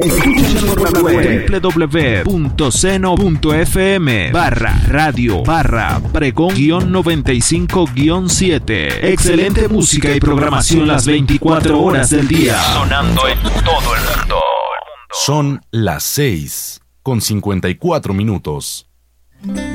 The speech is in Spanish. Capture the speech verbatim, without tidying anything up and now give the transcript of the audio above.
Escúchanos por la web doble u doble u doble u punto seno punto efe eme barra radio barra pregón guión noventa y cinco guión siete. Excelente música y programación las veinticuatro horas del día. Sonando en todo el mundo. Son las seis con cincuenta y cuatro minutos.